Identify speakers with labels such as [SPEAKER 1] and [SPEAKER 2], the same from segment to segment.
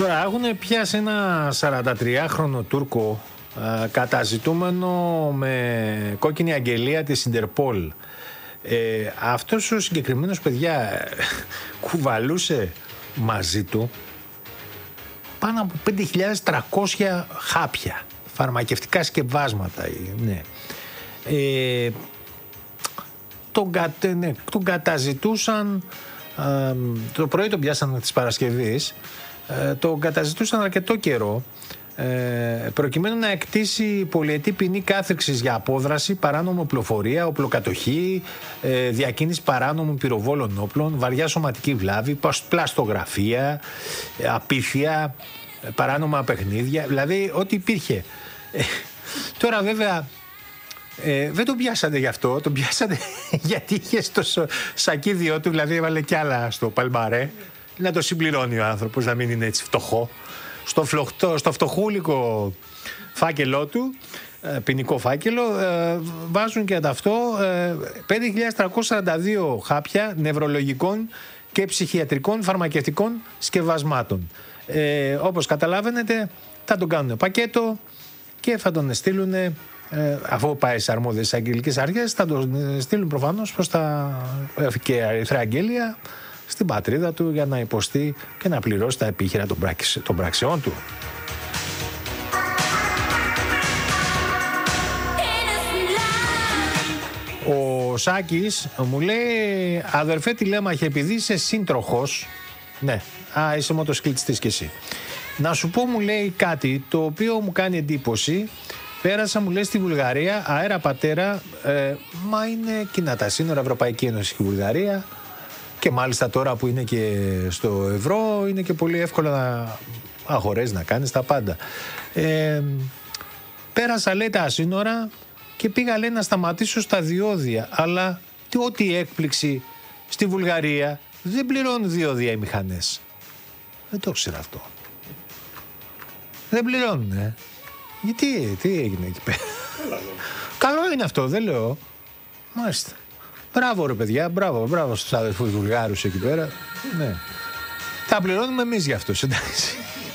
[SPEAKER 1] Τώρα έχουν πιάσει ένα 43χρονο Τούρκο καταζητούμενο με κόκκινη αγγελία της Ιντερπόλ. Αυτός ο συγκεκριμένος, παιδιά, κουβαλούσε μαζί του πάνω από 5.300 χάπια, φαρμακευτικά σκευάσματα. Ναι. Τον καταζητούσαν, το πρωί τον πιάσαν της Παρασκευής, τον καταζητούσαν αρκετό καιρό, προκειμένου να εκτίσει πολυετή ποινή κάθριξης για απόδραση, παράνομο οπλοφορία, οπλοκατοχή, διακίνηση παράνομων πυροβόλων όπλων, βαριά σωματική βλάβη, πλαστογραφία, απίθεια, παράνομα παιχνίδια, δηλαδή ό,τι υπήρχε. Τώρα βέβαια δεν τον πιάσατε γι' αυτό, τον πιάσατε γιατί είχε στο σακίδιό του, δηλαδή έβαλε κι άλλα στο παλμαρέ, να το συμπληρώνει ο άνθρωπος, να μην είναι έτσι φτωχό. Στο φτωχούλικο φάκελό του, ποινικό φάκελο, βάζουν και αυτό 5.342 χάπια νευρολογικών και ψυχιατρικών φαρμακευτικών σκευασμάτων. Όπως καταλαβαίνετε, θα τον κάνουν πακέτο και θα τον στείλουν, αφού πάει στις αρμόδιες αγγελικές αρχές, θα τον στείλουν προφανώς προς τα και Ερυθρά Αγγέλια στην πατρίδα του για να υποστεί και να πληρώσει τα επίχειρα των πράξεών του. Ο Σάκης μου λέει, αδερφέ τηλέμαχε, επειδή είσαι σύντροχος, ναι, είσαι μοτοσυκλετιστής κι εσύ, να σου πω, μου λέει, κάτι το οποίο μου κάνει εντύπωση. Πέρασα, μου λέει, στη Βουλγαρία, αέρα πατέρα, μα είναι κοινά τα σύνορα, Ευρωπαϊκή Ένωση και Βουλγαρία, και μάλιστα τώρα που είναι και στο ευρώ, είναι και πολύ εύκολο να αγορέσεις, να κάνεις τα πάντα. Πέρασα, λέει, τα σύνορα και πήγα, λέει, να σταματήσω στα διόδια, αλλά ό,τι έκπληξη, στη Βουλγαρία δεν πληρώνουν διόδια οι μηχανές. Δεν το ξέρω αυτό. Δεν πληρώνουν, Γιατί, τι έγινε εκεί πέρα? Καλό είναι αυτό, δεν λέω. Μάλιστα. Μπράβο ρε παιδιά, μπράβο στους αδερφούς Βουλγάρους εκεί πέρα. Ναι. Θα πληρώνουμε εμείς για αυτούς, εντάξει.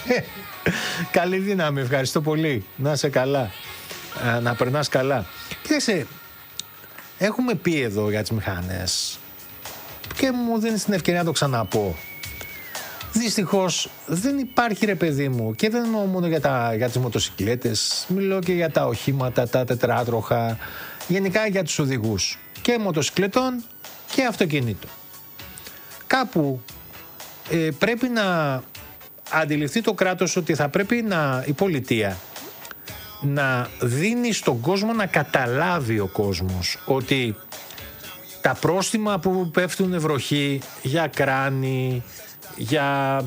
[SPEAKER 1] Καλή δύναμη, ευχαριστώ πολύ. Να είσαι καλά. Να περνάς καλά. Κοίταξε, έχουμε πει εδώ για τις μηχανές και μου δίνεις την ευκαιρία να το ξαναπώ. Δυστυχώς δεν υπάρχει, ρε παιδί μου, και δεν εννοώ μόνο για τις μοτοσυκλέτες, μιλώ και για τα οχήματα, τα τετράτροχα, γενικά για τους οδηγούς και μοτοσυκλετών και αυτοκινήτων. Κάπου πρέπει να αντιληφθεί το κράτος ότι θα πρέπει η πολιτεία να δίνει στον κόσμο, να καταλάβει ο κόσμος ότι τα πρόστιμα που πέφτουν βροχή για κράνη, για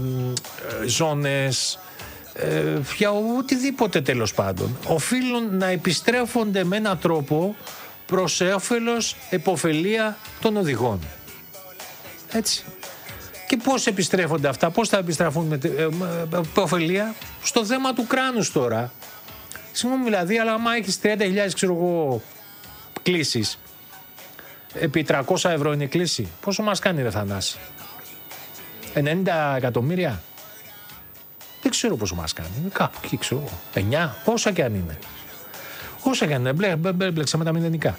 [SPEAKER 1] ζώνες, για οτιδήποτε τέλος πάντων, οφείλουν να επιστρέφονται με έναν τρόπο προς όφελος, επωφελία των οδηγών. Έτσι. Και πώς επιστρέφονται αυτά, πώς θα επιστραφούν με επωφελία? Στο θέμα του κράνους τώρα. Συγγνώμη δηλαδή, αλλά άμα έχεις 30.000, ξέρω εγώ, κλήσεις, επί 300 ευρώ είναι κλήση, πόσο μας κάνει, ρε Θανάση? 90 εκατομμύρια? Δεν ξέρω πόσο μας κάνει. Κάπου εκεί, ξέρω εγώ. 9, όσα και αν είναι. Όσα και αν είναι. Μπλέξαμε τα μηδενικά.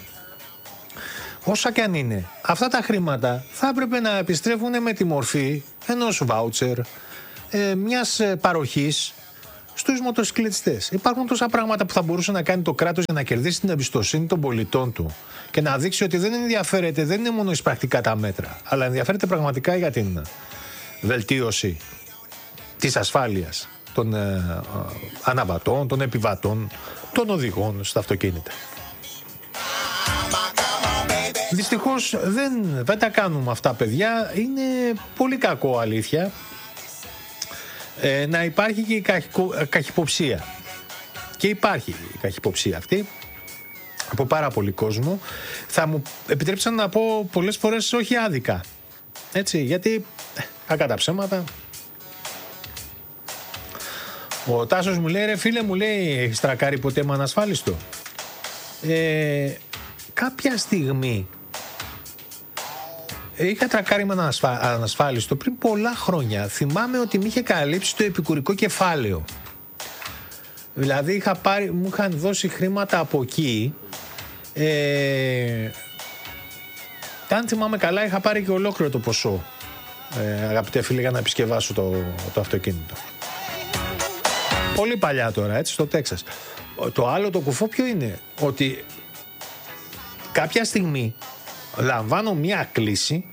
[SPEAKER 1] Όσα και αν είναι. Αυτά τα χρήματα θα έπρεπε να επιστρέφουν με τη μορφή ενός βάουτσερ, μιας παροχής στους μοτοσυκλετιστές. Υπάρχουν τόσα πράγματα που θα μπορούσε να κάνει το κράτος για να κερδίσει την εμπιστοσύνη των πολιτών του και να δείξει ότι δεν ενδιαφέρεται, δεν είναι μόνο εισπρακτικά τα μέτρα, αλλά ενδιαφέρεται πραγματικά για την βελτίωση της ασφάλειας των αναβατών, των επιβατών, των οδηγών στα αυτοκίνητα. Δυστυχώς δεν τα κάνουμε αυτά, παιδιά. Είναι πολύ κακό, αλήθεια, να υπάρχει και η καχυποψία. Και υπάρχει η καχυποψία αυτή από πάρα πολύ κόσμο. Θα μου επιτρέψαν να πω πολλές φορές όχι άδικα. Έτσι, γιατί κακά τα ψέματα. Ο Τάσος μου λέει, ρε φίλε, μου λέει, έχεις τρακάρει ποτέ με ανασφάλιστο? Κάποια στιγμή είχα τρακάρει με ένα ανασφάλιστο πριν πολλά χρόνια. Θυμάμαι ότι με είχε καλύψει το επικουρικό κεφάλαιο. Δηλαδή μου είχαν δώσει χρήματα από εκεί. Αν θυμάμαι καλά, είχα πάρει και ολόκληρο το ποσό. Αγαπητέ φίλε, για να επισκευάσω το αυτοκίνητο. Πολύ παλιά τώρα, έτσι, στο Τέξας. Το άλλο το κουφό ποιο είναι? Ότι κάποια στιγμή λαμβάνω μια κλήση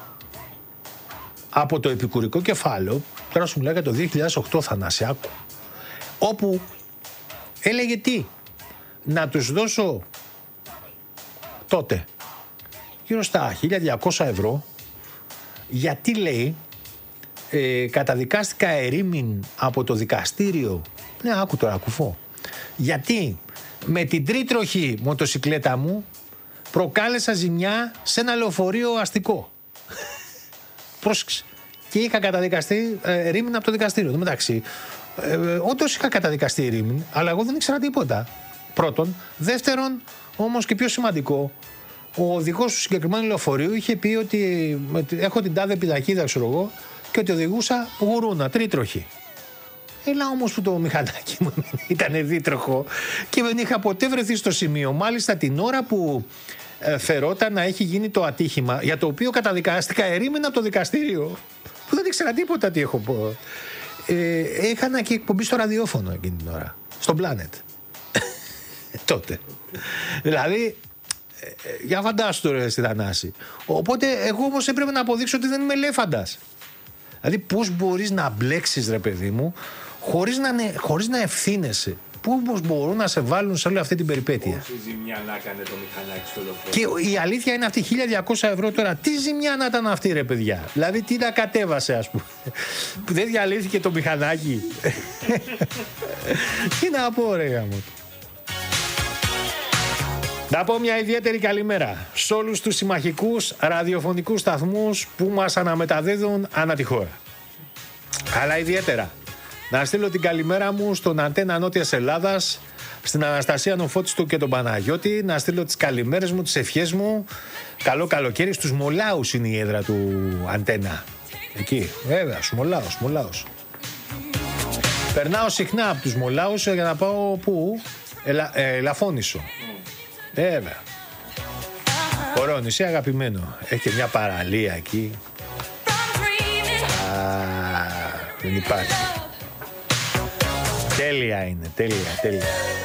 [SPEAKER 1] από το επικουρικό κεφάλαιο, τώρα σου μιλάει για το 2008, Θανασιάκου, όπου έλεγε τι? Να τους δώσω τότε γύρω στα 1.200 ευρώ, γιατί λέει καταδικάστηκα ερήμην από το δικαστήριο. Ναι, άκου τώρα κουφό. Γιατί με την τρίτροχη μοτοσικλέτα μου προκάλεσα ζημιά σε ένα λεωφορείο αστικό. Πρόσεξε. Και είχα καταδικαστεί ερήμην από το δικαστήριο. Εν τω μεταξύ, όντως είχα καταδικαστεί ερήμην, αλλά εγώ δεν ήξερα τίποτα. Πρώτον. Δεύτερον, όμως και πιο σημαντικό, ο οδηγός του συγκεκριμένου λεωφορείου είχε πει ότι έχω την τάδε πιδακίδα, ξέρω εγώ, και ότι οδηγούσα γουρούνα, τρίτροχη. Έλα όμως που το μηχανάκι μου ήταν δίτροχο και δεν είχα ποτέ βρεθεί στο σημείο. Μάλιστα την ώρα που φερόταν να έχει γίνει το ατύχημα, για το οποίο καταδικάστηκα ερήμην από το δικαστήριο, που δεν ήξερα τίποτα τι έχω πω. Είχα και εκπομπή στο ραδιόφωνο εκείνη την ώρα, στο Planet. Τότε. Δηλαδή, για φαντάσου τώρα στη Θανάση. Οπότε εγώ όμως έπρεπε να αποδείξω ότι δεν είμαι ελέφαντας. Δηλαδή πώς μπορείς να μπλέξεις, ρε παιδί μου, χωρίς να ευθύνεσαι? Πώς μπορούν να σε βάλουν σε όλη αυτή την περιπέτεια?
[SPEAKER 2] Πόση ζημιά να έκανε το μηχανάκι στο λεωφορείο.
[SPEAKER 1] Και η αλήθεια είναι αυτή, 1.200 ευρώ τώρα. Τι ζημιά να ήταν αυτή, ρε παιδιά? Δηλαδή τι να κατέβασε, ας πούμε, που δεν διαλύθηκε το μηχανάκι? Τι να πω, ρε γάμο. Να πω μια ιδιαίτερη καλημέρα σε όλους τους συμμαχικούς ραδιοφωνικούς σταθμούς που μας αναμεταδίδουν ανά τη χώρα. Αλλά ιδιαίτερα να στείλω την καλημέρα μου στον Αντένα Νότιας Ελλάδας, στην Αναστασία Νοφώτιστου και τον Παναγιώτη. Να στείλω τις καλημέρες μου, τις ευχές μου. Καλό καλοκαίρι. Στους Μολάους είναι η έδρα του Αντένα. Εκεί, βέβαια, στους Μολάους. Περνάω συχνά από τους Μολάους για να πάω πού? Ελαφώνησο. Βέβαια. Ωραίο νησί, αγαπημένο. Έχει και μια παραλία εκεί. Δεν υπάρχει. Τέλεια είναι, τέλεια.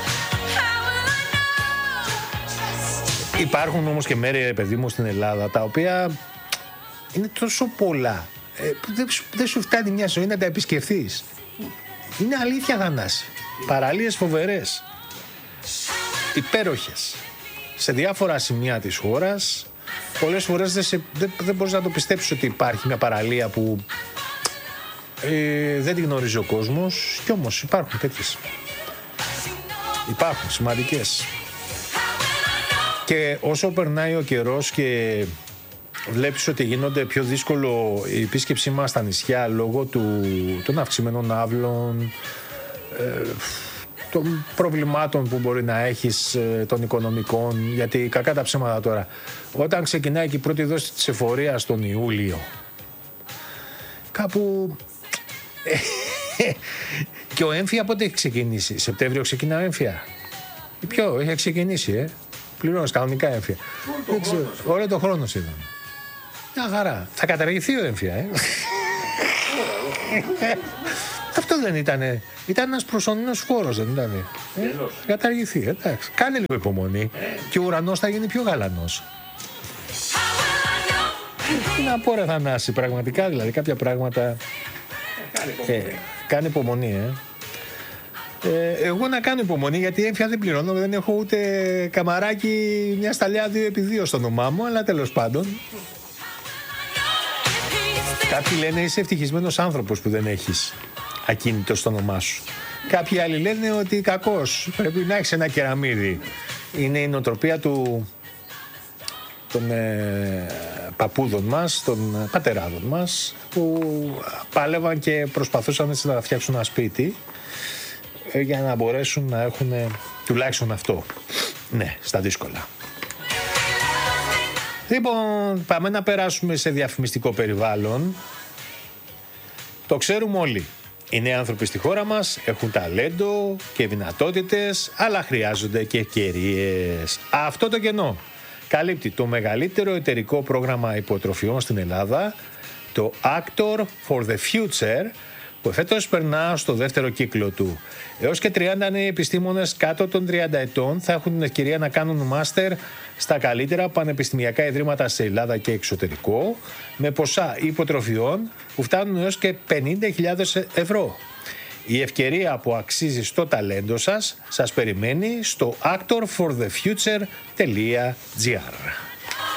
[SPEAKER 1] Υπάρχουν όμως και μέρη, παιδί μου, στην Ελλάδα, τα οποία είναι τόσο πολλά που δεν σου φτάνει μια ζωή να τα επισκεφθείς. Είναι αλήθεια, Θανάση. Παραλίες φοβερές, υπέροχες, σε διάφορα σημεία της χώρας. Πολλές φορές δεν μπορείς να το πιστέψεις ότι υπάρχει μια παραλία που δεν τη γνωρίζει ο κόσμος, κι όμως υπάρχουν τέτοιες. Υπάρχουν σημαντικές. Και όσο περνάει ο καιρός και βλέπεις ότι γίνονται πιο δύσκολο η επίσκεψή μας στα νησιά λόγω των αυξημένων άβλων, των προβλημάτων που μπορεί να έχεις, των οικονομικών, γιατί κακά τα ψέματα τώρα, όταν ξεκινάει και η πρώτη δόση της εφορίας τον Ιούλιο, κάπου και ο έμφυα πότε έχει ξεκινήσει? Σεπτέμβριο ξεκινά έμφυα? Ή ποιο, έχει ξεκινήσει, πληρώνεις κανονικά έμφυα. Όλο το χρόνο σχεδόν. Μια χαρά. Θα καταργηθεί ο έμφυα, Αυτό δεν ήτανε? Ήταν ένας προσωρινός φόρος, δεν ήτανε? Καταργηθεί, εντάξει. Κάνε λίγο υπομονή και ο ουρανός θα γίνει πιο γαλανός. Τι να πω, ρε Θανάση, πραγματικά, δηλαδή κάποια πράγματα. Κάνει υπομονή, Εγώ να κάνω υπομονή, γιατί έμφυα δεν πληρώνω, δεν έχω ούτε καμαράκι, μια σταλιά 2x2 στο όνομά μου, αλλά τέλος πάντων. Κάποιοι λένε είσαι ευτυχισμένος άνθρωπος που δεν έχεις ακίνητο στο όνομά σου. Κάποιοι άλλοι λένε ότι κακός, πρέπει να έχεις ένα κεραμίδι. Είναι η νοοτροπία των παππούδων μας, των πατεράδων μας, που πάλευαν και προσπαθούσαν να φτιάξουν ένα σπίτι για να μπορέσουν να έχουν τουλάχιστον αυτό. Ναι, στα δύσκολα. Λοιπόν, πάμε να περάσουμε σε διαφημιστικό περιβάλλον. Το ξέρουμε όλοι. Οι νέοι άνθρωποι στη χώρα μας έχουν ταλέντο και δυνατότητες, αλλά χρειάζονται και ευκαιρίες. Αυτό το κενό καλύπτει το μεγαλύτερο εταιρικό πρόγραμμα υποτροφιών στην Ελλάδα, το Actor for the Future, που φέτος περνά στο δεύτερο κύκλο του. Έως και 30 νέοι επιστήμονες κάτω των 30 ετών θα έχουν την ευκαιρία να κάνουν μάστερ στα καλύτερα πανεπιστημιακά ιδρύματα σε Ελλάδα και εξωτερικό, με ποσά υποτροφιών που φτάνουν έως και 50.000 ευρώ. Η ευκαιρία που αξίζει στο ταλέντο σας περιμένει στο actorforthefuture.gr.